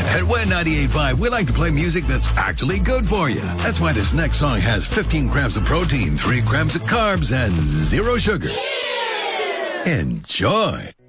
At Win 98.5, we like to play music that's actually good for you. That's why this next song has 15 grams of protein, 3 grams of carbs, and 0 sugar. Enjoy.